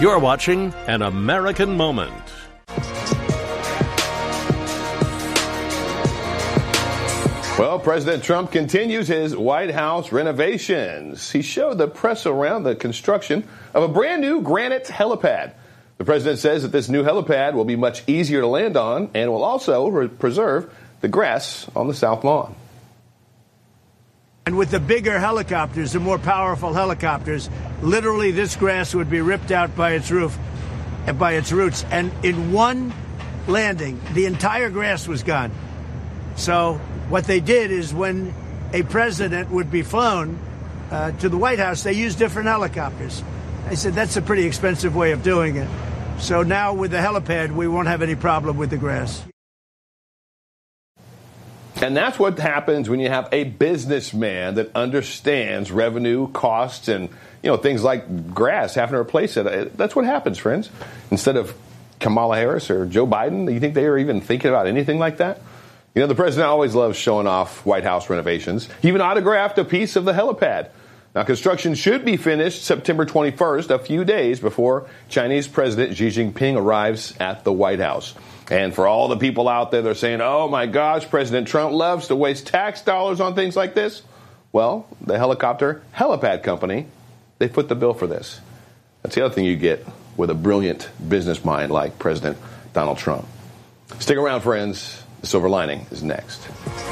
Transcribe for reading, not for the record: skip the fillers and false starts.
You're watching An American Moment. Well, President Trump continues his White House renovations. He showed the press around the construction of a brand new granite helipad. The president says that this new helipad will be much easier to land on and will also preserve the grass on the South Lawn. And with the bigger helicopters, the more powerful helicopters, literally this grass would be ripped out by its roof and by its roots. And in one landing, the entire grass was gone. So what they did is when a president would be flown to the White House, they used different helicopters. I said, that's a pretty expensive way of doing it. So now with the helipad, we won't have any problem with the grass. And that's what happens when you have a businessman that understands revenue, costs, and things like grass, having to replace it. That's what happens, friends. Instead of Kamala Harris or Joe Biden, you think they are even thinking about anything like that? The president always loves showing off White House renovations. He even autographed a piece of the helipad. Now, construction should be finished September 21st, a few days before Chinese President Xi Jinping arrives at the White House. And for all the people out there that are saying, oh, my gosh, President Trump loves to waste tax dollars on things like this. Well, the helicopter helipad company, they put the bill for this. That's the other thing you get with a brilliant business mind like President Donald Trump. Stick around, friends. The Silver Lining is next.